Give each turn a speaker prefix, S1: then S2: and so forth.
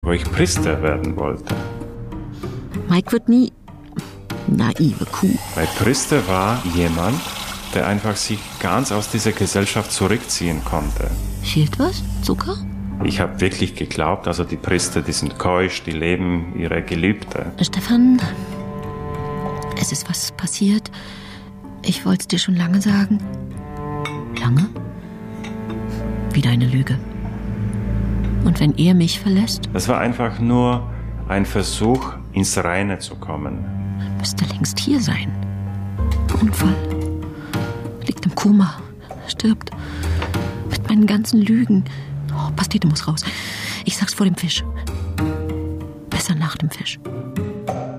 S1: wo ich Priester werden wollte.
S2: Mike wird nie... Naive Kuh.
S1: Weil Priester war jemand, der einfach sich ganz aus dieser Gesellschaft zurückziehen konnte.
S2: Fehlt was? Zucker?
S1: Ich habe wirklich geglaubt, also die Priester, die sind keusch, die leben ihre Gelübde.
S2: Stefan, es ist was passiert. Ich wollte es dir schon lange sagen. Lange? Wieder eine Lüge. Und wenn er mich verlässt?
S1: Das war einfach nur ein Versuch, ins Reine zu kommen.
S2: Müsste längst hier sein. Unfall. Liegt im Koma. Stirbt. Mit meinen ganzen Lügen. Oh, Pastete muss raus. Ich sag's vor dem Fisch. Besser nach dem Fisch.